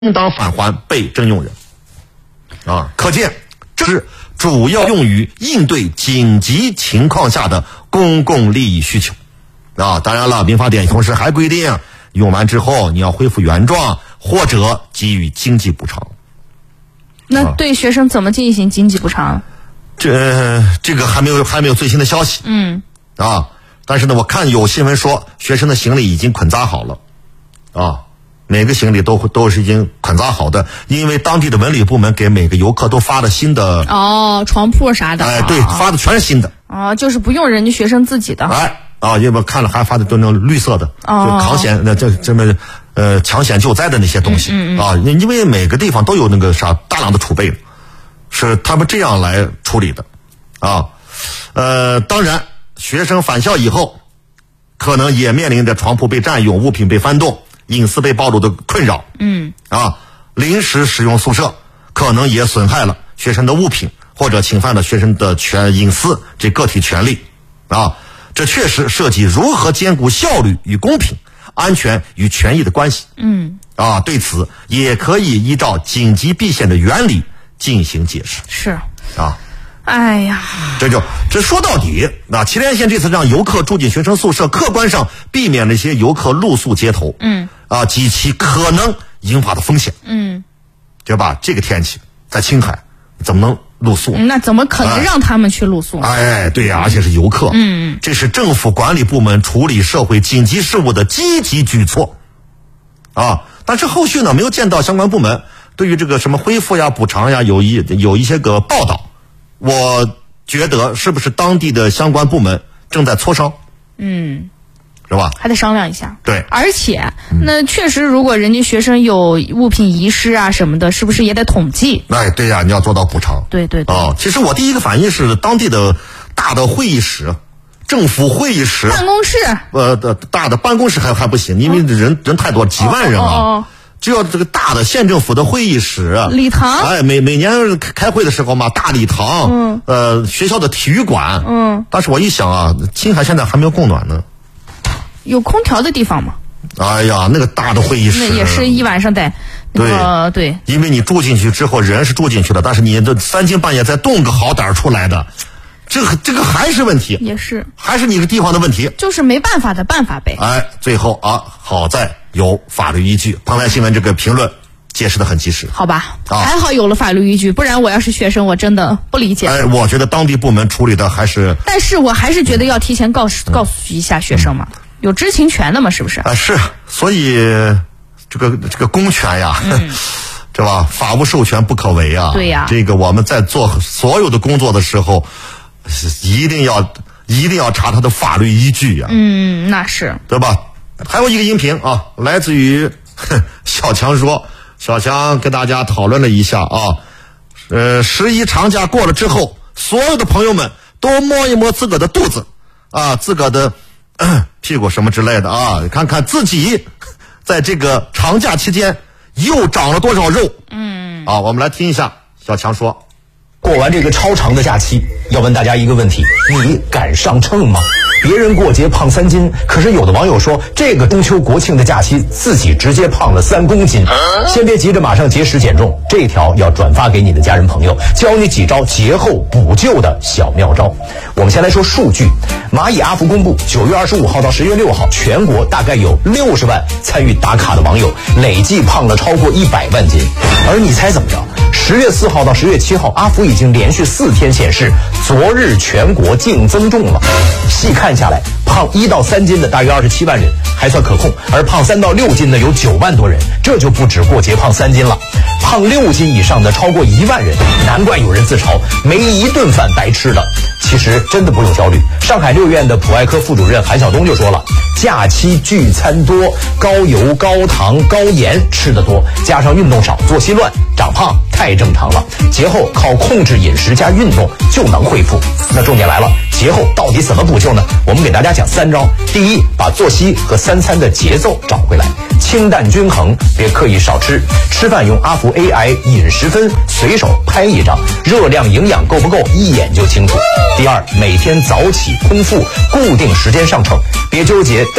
应当返还被征用人。可见这是主要用于应对紧急情况下的公共利益需求。当然了，民法典同时还规定，用完之后你要恢复原状或者给予经济补偿。 那对学生怎么进行经济补偿？ 这个还没有最新的消息。但是呢，我看有新闻说学生的行李已经捆扎好了。每个行李都是已经捆扎好的，因为当地的文旅部门给每个游客都发了新的床铺啥的。 对，发的全是新的。 就是不用人家学生自己的。 因为看了还发的都那种绿色的，就抗险抢险救灾的那些东西。因为每个地方都有那个大量的储备，是他们这样来处理的。当然，学生返校以后，可能也面临着床铺被占用、物品被翻动、隐私被暴露的困扰。临时使用宿舍可能也损害了学生的物品，或者侵犯了学生的隐私这个体权利。这确实涉及如何兼顾效率与公平、安全与权益的关系。对此也可以依照紧急避险的原理进行解释。 是哎呀，这说到底，祁连县这次让游客住进学生宿舍，客观上避免了一些游客露宿街头，及其可能引发的风险。对吧？这个天气在青海怎么能露宿？ 那怎么可能让他们去露宿？ 对呀，而且是游客。这是政府管理部门处理社会紧急事务的积极举措。但是后续呢，没有见到相关部门对于这个什么恢复呀、补偿呀有一些个报道。我觉得是不是当地的相关部门正在磋商？是吧？还得商量一下。 对， 而且那确实，如果人家学生有物品遗失啊什么的，是不是也得统计？ 对呀，你要做到补偿。 对。 其实我第一个反应是当地的大的会议室、政府会议室、 办公室， 大的办公室还不行，因为人太多，几万人啊。就要这个大的县政府的会议室、 礼堂， 每年开会的时候嘛，大礼堂，学校的体育馆，但是我一想青海现在还没有供暖呢， 有空调的地方吗？ 那个大的会议室， 那也是一晚上得，对， 因为你住进去之后，人是住进去了，但是你这3更半夜再动个好歹出来的，这个还是问题， 也是， 还是你个地方的问题， 就是没办法的办法呗。 最后好在有法律依据。澎湃新闻这个评论解释得很及时， 好吧？还好有了法律依据，不然我要是学生，我真的不理解。 我觉得当地部门处理的还是， 但是我还是觉得要提前告诉一下学生嘛，有知情权的嘛，是不是？ 是，所以这个公权呀，对吧？法无授权不可为啊。 对呀， 这个我们在做所有的工作的时候，一定要查它的法律依据呀。 那是， 对吧？还有一个音频来自于小强说，小强跟大家讨论了一下11长假过了之后，所有的朋友们都摸一摸自个的肚子自个的屁股什么之类的看看自己在这个长假期间又长了多少肉。我们来听一下小强说。 过完这个超长的假期，要问大家一个问题，你敢上秤吗？别人过节胖3斤，可是有的网友说，这个中秋国庆的假期自己直接胖了3公斤。先别急着马上节食减重，这条要转发给你的家人朋友，教你几招节后补救的小妙招。我们先来说数据，蚂蚁阿福公布9月25号到10月6号，全国大概有60万参与打卡的网友，累计胖了超过100万斤。而你猜怎么着？10月4号到10月7号，阿福已经连续4天显示，昨日全国净增重了。细看下来，胖1到3斤的大约27万人，还算可控；而胖3到6斤的有9万多人，这就不止过节胖3斤了。胖6斤以上的超过1万人，难怪有人自嘲没一顿饭白吃的。其实真的不用焦虑，上海6院的普外科副主任韩晓东就说了，假期聚餐多，高油、高糖、高盐吃得多，加上运动少、作息乱，长胖太正常了。节后靠控制饮食加运动就能恢复。那重点来了，节后到底怎么补救呢？我们给大家讲3招。第一，把作息和3餐的节奏找回来，清淡均衡，别刻意少吃。吃饭用阿福 AI 饮食分，随手拍一张，热量营养够不够一眼就清楚。第二，每天早起空腹，固定时间上秤，别纠结